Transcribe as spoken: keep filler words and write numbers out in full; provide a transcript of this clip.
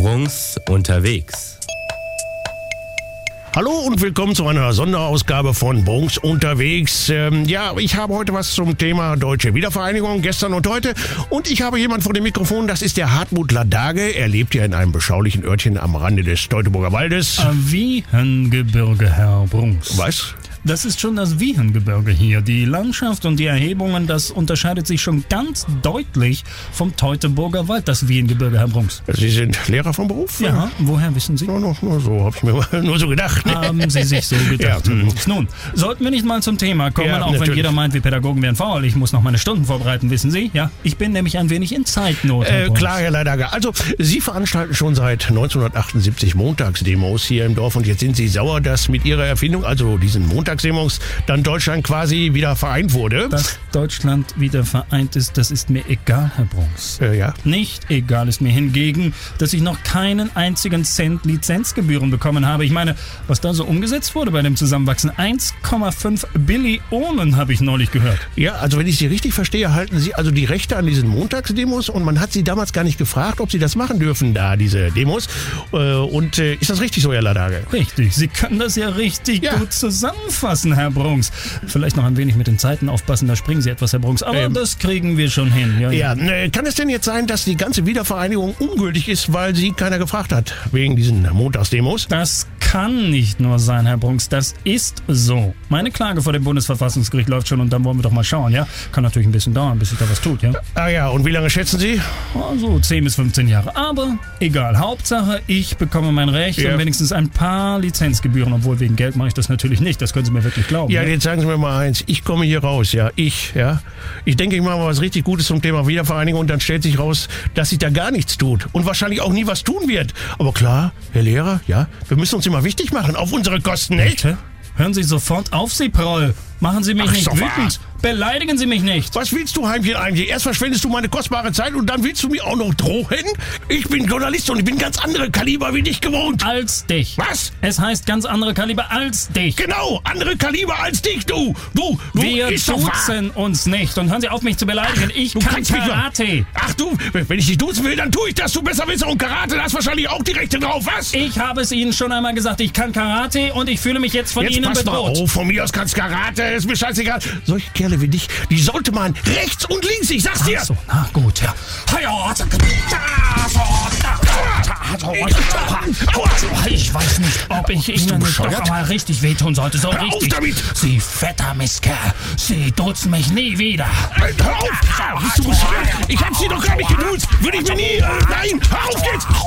Bruns unterwegs. Hallo und willkommen zu einer Sonderausgabe von Bruns unterwegs. Ähm, ja, ich habe heute was zum Thema Deutsche Wiedervereinigung, gestern und heute. Und ich habe jemanden vor dem Mikrofon, das ist der Hartmut Ladage. Er lebt ja in einem beschaulichen Örtchen am Rande des Teutoburger Waldes. Wiehengebirge, Herr Bruns. Was? Das ist schon das Wiehengebirge hier. Die Landschaft und die Erhebungen, das unterscheidet sich schon ganz deutlich vom Teutoburger Wald, das Wiehengebirge, Herr Bruns. Sie sind Lehrer vom Beruf? Ja, woher wissen Sie? Nur, nur, nur so, habe ich mir mal nur so gedacht. Haben Sie sich so gedacht, Ja, Herr Bruns. Nun, sollten wir nicht mal zum Thema kommen, Ja, auch natürlich. wenn jeder meint, wir Pädagogen wären faul. Ich muss noch meine Stunden vorbereiten, wissen Sie? Ja, ich bin nämlich ein wenig in Zeitnot, Herr Äh, Bruns. klar, Herr Ladage. Also, Sie veranstalten schon seit neunzehnhundertachtundsiebzig Montagsdemos hier im Dorf und jetzt sind Sie sauer, dass mit Ihrer Erfindung, also diesen Montagsdemos, dann Deutschland quasi wieder vereint wurde. Dass Deutschland wieder vereint ist, das ist mir egal, Herr Bruns. Äh, ja. Nicht egal ist mir hingegen, dass ich noch keinen einzigen Cent Lizenzgebühren bekommen habe. Ich meine, was da so umgesetzt wurde bei dem Zusammenwachsen, eins Komma fünf Billionen habe ich neulich gehört. Ja, also wenn ich Sie richtig verstehe, halten Sie also die Rechte an diesen Montagsdemos und man hat Sie damals gar nicht gefragt, ob Sie das machen dürfen, da, diese Demos. Äh, und äh, ist das richtig so, Herr Ladage? Richtig, Sie können das ja richtig Ja. gut zusammenfassen, Herr Bruns. Vielleicht noch ein wenig mit den Zeiten aufpassen, da springen Sie etwas, Herr Bruns. Aber Ähm. das kriegen wir schon hin. Ja, Ja, äh, kann es denn jetzt sein, dass die ganze Wiedervereinigung ungültig ist, weil Sie keiner gefragt hat, wegen diesen Montagsdemos? Das kann nicht nur sein, Herr Bruns, das ist so. Meine Klage vor dem Bundesverfassungsgericht läuft schon und dann wollen wir doch mal schauen, ja? Kann natürlich ein bisschen dauern, bis sich da was tut, ja? Ah ja, und wie lange schätzen Sie? Also zehn bis fünfzehn Jahre. Aber egal, Hauptsache, ich bekomme mein Recht Ja. und wenigstens ein paar Lizenzgebühren, obwohl wegen Geld mache ich das natürlich nicht, das können Sie mir wirklich glauben. Ja, ne? jetzt sagen Sie mir mal eins, ich komme hier raus, ja, ich, ja. Ich denke, ich mache mal was richtig Gutes zum Thema Wiedervereinigung und dann stellt sich raus, dass sich da gar nichts tut und wahrscheinlich auch nie was tun wird. Aber klar, Herr Lehrer, ja, wir müssen uns immer wichtig machen, auf unsere Kosten, nicht? Bitte? Hören Sie sofort auf, Sie Proll. Machen Sie mich Ach, nicht so wütend. Beleidigen Sie mich nicht. Was willst du, Heimchen, eigentlich? Erst verschwendest du meine kostbare Zeit und dann willst du mir auch noch drohen? Ich bin Journalist und ich bin ganz andere Kaliber wie dich gewohnt. Als dich. Was? Es heißt ganz andere Kaliber als dich. Genau, andere Kaliber als dich, du. Du, du, Wir ist doch wahr. duzen uns nicht. Und hören Sie auf, mich zu beleidigen. Ich Du kann kannst mich doch- Karate. Ach du, wenn ich dich duzen will, dann tue ich das, du Besserwisser. Und Karate, da hast wahrscheinlich auch die Rechte drauf, was? Ich habe es Ihnen schon einmal gesagt. Ich kann Karate und ich fühle mich jetzt von Jetzt Ihnen pass mal bedroht. auf, von mir aus kannst Karate, ist mir scheißegal. Solche Kerle wie dich, die sollte man rechts und links, ich sag's dir. Ach so, na gut, ja. Ich weiß nicht, ob ich Ihnen nicht doch bescheuert? einmal richtig wehtun sollte. So Hör auf richtig. damit! Sie fetter Mistkerl. Sie duzen mich nie wieder. Hör auf! Bist du bescheuert? Ich hab sie doch gar nicht geduzt. Würde ich mir nie... Äh, nein, hör auf!